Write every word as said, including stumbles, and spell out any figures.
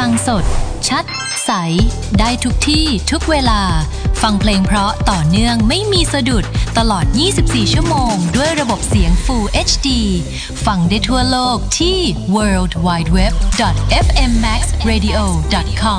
ฟังสดชัดใสได้ทุกที่ทุกเวลาฟังเพลงเพราะต่อเนื่องไม่มีสะดุดตลอดยี่สิบสี่ชั่วโมงด้วยระบบเสียง Full เอช ดี ฟังได้ทั่วโลกที่ ดับเบิลยู ดับเบิลยู ดับเบิลยู ดอท เอฟ เอ็ม แม็กซ์ เรดิโอ ดอท คอม